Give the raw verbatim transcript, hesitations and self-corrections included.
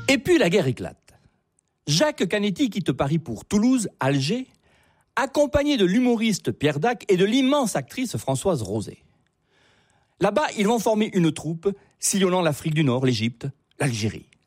Et puis la guerre éclate. Jacques Canetti quitte Paris pour Toulouse, Alger, accompagné de l'humoriste Pierre Dac et de l'immense actrice Françoise Rosé. Là-bas, ils vont former une troupe sillonnant l'Afrique du Nord, l'Égypte, l'Algérie.